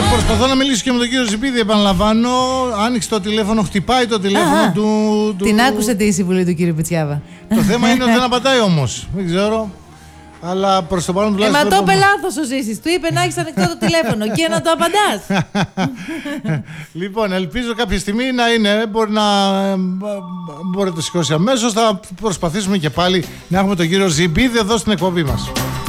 Προσπαθώ να μιλήσω και με τον κύριο Ζιμπίδη, επαναλαμβάνω. Άνοιξε το τηλέφωνο, χτυπάει το τηλέφωνο του. Την άκουσε τη συμβουλή του κύριου Πιτσιάβα. Το θέμα είναι ότι δεν απαντάει όμως. Δεν ξέρω. Αλλά προς το παρόν τουλάχιστον. Μα το είπε λάθος ο Ζήσης. Του είπε να έχεις ανοιχτό το τηλέφωνο και να το απαντάς. Λοιπόν, ελπίζω κάποια στιγμή να είναι. Μπορεί να το σηκώσει αμέσως. Θα προσπαθήσουμε και πάλι να έχουμε τον κύριο Ζιμπίδη εδώ στην εκπομπή μας.